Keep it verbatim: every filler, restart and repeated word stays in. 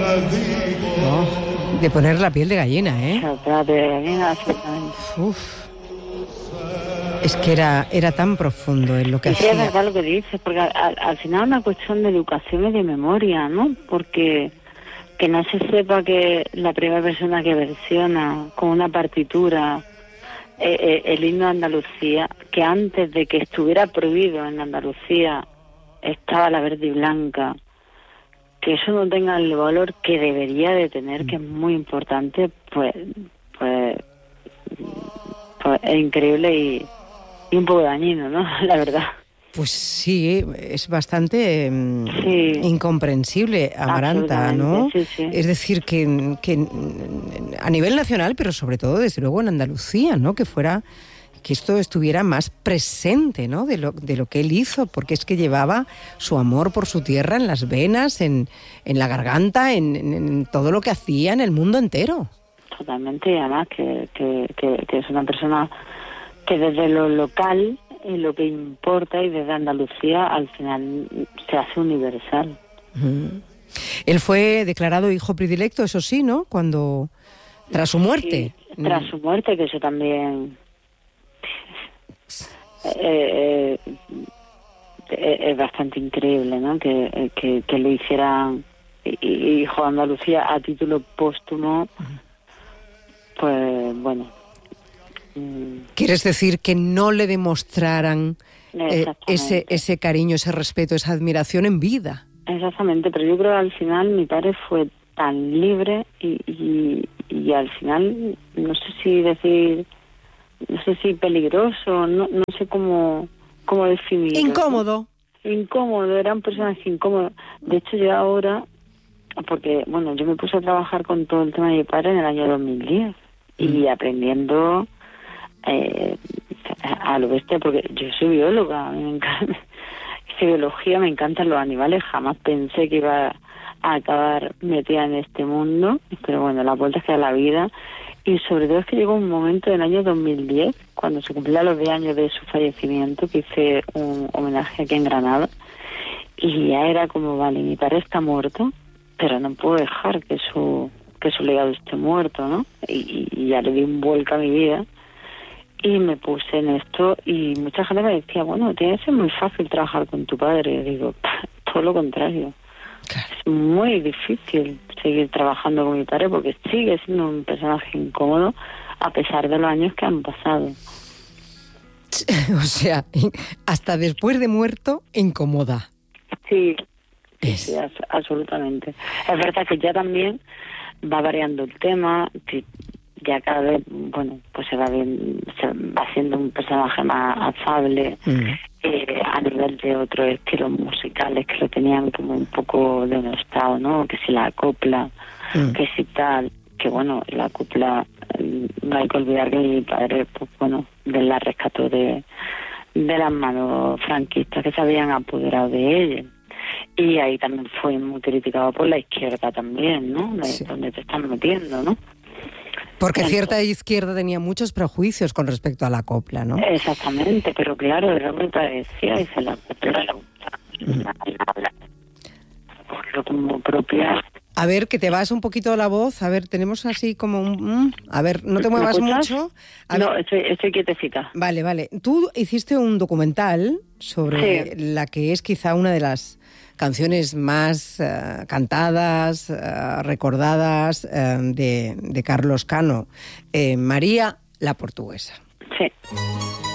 Oh, de poner la piel de gallina, ¿eh? La piel de gallina, absolutamente. Uf. Es que era, era tan profundo en lo que y hacía. Es verdad lo que dices, porque al, al final es una cuestión de educación y de memoria, ¿no? Porque que no se sepa que la primera persona que versiona con una partitura eh, eh, el himno de Andalucía, que antes de que estuviera prohibido en Andalucía estaba la verde y blanca, que eso no tenga el valor que debería de tener, que es muy importante, pues, pues, pues es increíble y, y un poco dañino, ¿no? La verdad. Pues sí, es bastante sí, incomprensible, Amaranta, ¿no? Sí, sí. Es decir, que, que a nivel nacional, pero sobre todo, desde luego, en Andalucía, ¿no? Que fuera, que esto estuviera más presente, ¿no? De lo, de lo que él hizo, porque es que llevaba su amor por su tierra en las venas, en, en la garganta, en, en, en todo lo que hacía en el mundo entero. Totalmente, y además que, que, que, que es una persona que desde lo local, y lo que importa, y desde Andalucía al final se hace universal. Uh-huh. Él fue declarado hijo predilecto, eso sí, ¿no? Cuando, tras su muerte. Sí, tras su muerte, que eso también eh, eh, es bastante increíble, ¿no? Que, que, que lo hicieran hijo de Andalucía a título póstumo, pues bueno. ¿Quieres decir que no le demostraran eh, ese, ese cariño, ese respeto, esa admiración en vida? Exactamente, pero yo creo que al final mi padre fue tan libre y, y, y al final, no sé si decir, no sé si peligroso, no, no sé cómo, cómo definirlo. Incómodo. ¿No? Incómodo, eran personas incómodas. De hecho, yo ahora, porque, bueno, yo me puse a trabajar con todo el tema de mi padre en el año dos mil diez mm. y aprendiendo eh, a lo bestia, porque yo soy bióloga, me encanta, hice biología, me encantan los animales, jamás pensé que iba a acabar metida en este mundo, pero bueno, la vuelta es que da la vida, y sobre todo es que llegó un momento del año dos mil diez, cuando se cumplían los diez años de su fallecimiento, que hice un homenaje aquí en Granada, y ya era como, vale, mi padre está muerto, pero no puedo dejar que su que su legado esté muerto, ¿no? Y, y ya le di un vuelco a mi vida, y me puse en esto, y mucha gente me decía, bueno, tiene que ser muy fácil trabajar con tu padre. Y digo, todo lo contrario. Claro. Es muy difícil seguir trabajando con mi padre porque sigue siendo un personaje incómodo a pesar de los años que han pasado. O sea, hasta después de muerto, incomoda. Sí, sí, sí, absolutamente. Es verdad que ya también va variando el tema, que ya cada vez, bueno, pues se va bien, se va haciendo un personaje más afable, mm. eh, a nivel de otros estilos musicales que lo tenían como un poco denostado, ¿no? Que si la copla, mm. que si tal, que bueno, la copla, no hay que olvidar que mi padre, pues bueno, de la rescató de, de las manos franquistas que se habían apoderado de ella. Y ahí también fue muy criticado por la izquierda también, ¿no? De sí. Donde te están metiendo, ¿no? Porque Entonces, cierta izquierda tenía muchos prejuicios con respecto a la copla, ¿no? Exactamente, pero claro, era lo que parecía, y se la copla cogió como propia. A ver, que te vas un poquito la voz, a ver, tenemos así como un... A ver, no te muevas mucho. A no, ver. estoy, estoy quietecita. Vale, vale. Tú hiciste un documental sobre sí. la que es quizá una de las canciones más uh, cantadas, uh, recordadas uh, de, de Carlos Cano, eh, María la Portuguesa. Sí.